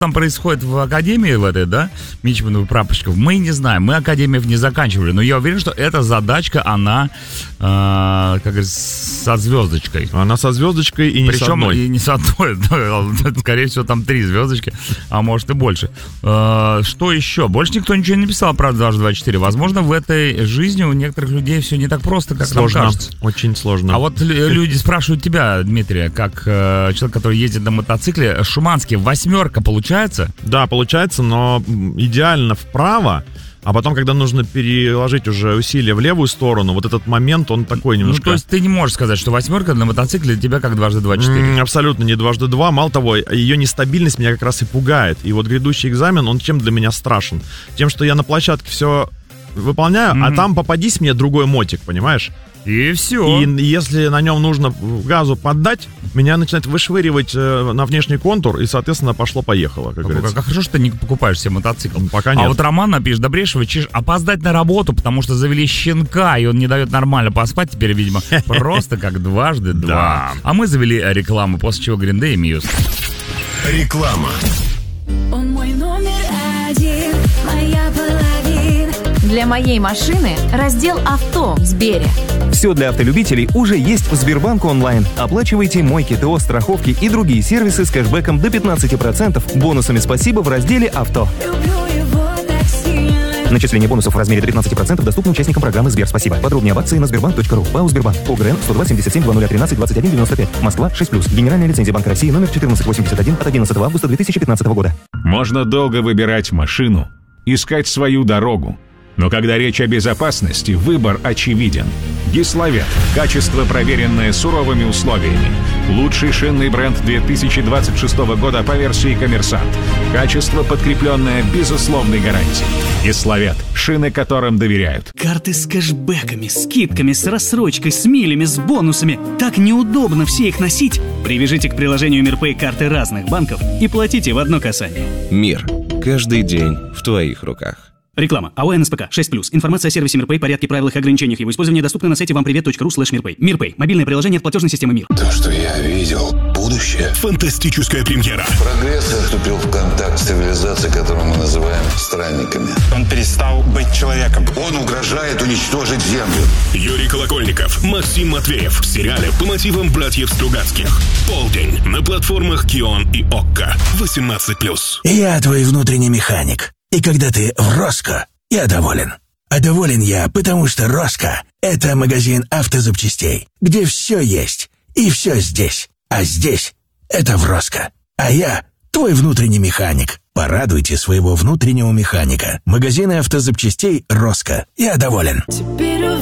там происходит в академии в этой, да, мичманов и прапорщиков, мы не знаем, мы академиев не заканчивали, но я уверен, что эта задачка, она, как говорится, со звездочкой. Она со звездочкой и не причем с одной. И не с одной, скорее всего, там 3 звездочки, а может и больше. Что еще? Больше никто ничего не написал про 224. Возможно, в этой жизни у некоторых людей все не так просто, как нам кажется. Очень сложно. А вот люди спрашивают тебя, Дмитрий, как человек, который ездит на мотоцикле, Шуманский, 8 получается? Да, получается, но идеально вправо, а потом, когда нужно переложить уже усилия в левую сторону, вот этот момент, он такой немножко... Ну, то есть ты не можешь сказать, что 8 на мотоцикле для тебя как 2x24? Абсолютно не 2x2. Мало того, ее нестабильность меня как раз и пугает. И вот грядущий экзамен, он чем для меня страшен? Тем, что я на площадке все выполняю, а там попадись мне другой мотик, понимаешь? И все. И если на нем нужно газу поддать, меня начинает вышвыривать на внешний контур, и, соответственно, пошло-поехало, как говорится. Как хорошо, что ты не покупаешь себе мотоцикл. Пока нет. А вот Роман напишет: Добрешева, опоздать на работу, потому что завели щенка, и он не дает нормально поспать теперь, видимо, просто как 2x2. Да. А мы завели рекламу, после чего Green Day и Muse. Реклама. Он мой номер 1, моя половина. Для моей машины раздел «Авто» в Сбере. Все для автолюбителей уже есть в Сбербанк онлайн. Оплачивайте мойки, ТО, страховки и другие сервисы с кэшбэком до 15%, бонусами «Спасибо» в разделе «Авто». Люблю его так сильно. Начисление бонусов в размере до 15% доступно участникам программы «Сбер Спасибо». Подробнее об акции на sberbank.ru. ПАО «Сбербанк». ОГРН 102-77-0013-21-95. Москва, 6+. Генеральная лицензия Банка России номер 1481 от 11 августа 2015 года. Можно долго выбирать машину, искать свою дорогу. Но когда речь о безопасности, выбор очевиден. Гиславет. Качество, проверенное суровыми условиями. Лучший шинный бренд 2026 года по версии «Коммерсант». Качество, подкрепленное безусловной гарантией. Гиславет. Шины, которым доверяют. Карты с кэшбэками, скидками, с рассрочкой, с милями, с бонусами. Так неудобно все их носить. Привяжите к приложению МирПэй карты разных банков и платите в одно касание. Мир. Каждый день в твоих руках. Реклама. АО НСПК 6+. Информация о сервисе МирПэй, порядке, правилах и ограничениях его использования доступна на сайте вампривет.ру/мирпэй. МирПэй. Мобильное приложение от платежной системы МИР. То, что я видел, будущее. Фантастическая премьера. Прогресс вступил в контакт с цивилизацией, которую мы называем странниками. Он перестал быть человеком. Он угрожает уничтожить Землю. Юрий Колокольников, Максим Матвеев в сериале по мотивам братьев Стругацких. Полдень на платформах Кион и Окко. 18+. Я твой внутренний механик. И когда ты в Роско, я доволен. А доволен я, потому что Роско – это магазин автозапчастей, где все есть и все здесь. А здесь – это в Роско. А я – твой внутренний механик. Порадуйте своего внутреннего механика. Магазины автозапчастей Роско. Я доволен. Теперь